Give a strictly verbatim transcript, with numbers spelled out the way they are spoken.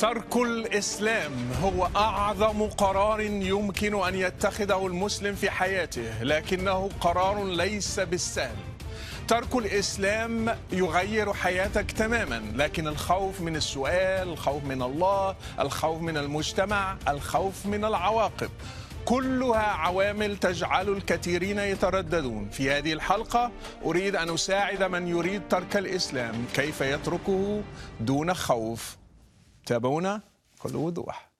ترك الإسلام هو أعظم قرار يمكن أن يتخذه المسلم في حياته، لكنه قرار ليس بالسهل. ترك الإسلام يغير حياتك تماما، لكن الخوف من السؤال، الخوف من الله، الخوف من المجتمع، الخوف من العواقب، كلها عوامل تجعل الكثيرين يترددون. في هذه الحلقة أريد أن أساعد من يريد ترك الإسلام كيف يتركه دون خوف. تابعونا بكل وضوح.